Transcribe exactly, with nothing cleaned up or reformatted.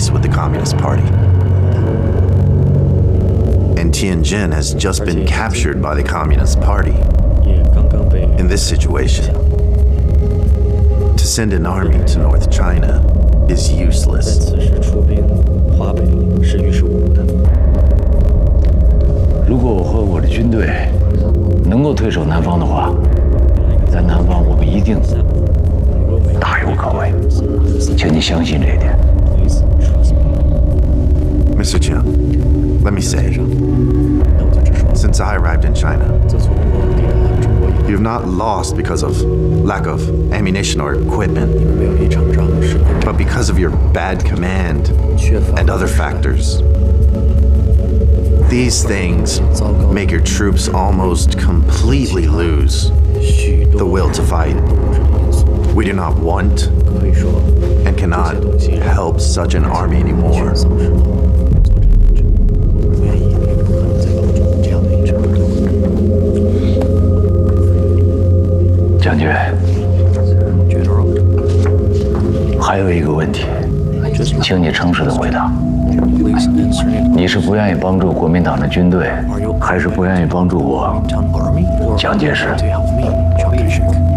peace with the Communist Party. And Tianjin has just been captured by the Communist Party. In this situation, to send an army to North China is useless. 如果我和我的军队能够退守南方的话，在南方我们一定大有可为，请你相信这一点。 Mister Jiang, let me say, since I arrived in China, you have not lost because of lack of ammunition or equipment, but because of your bad command and other factors. These things make your troops almost completely lose the will to fight. We do not want and cannot help such an army anymore. 将军，还有一个问题，请你诚实的回答。你是不愿意帮助国民党的军队，还是不愿意帮助我，蒋介石？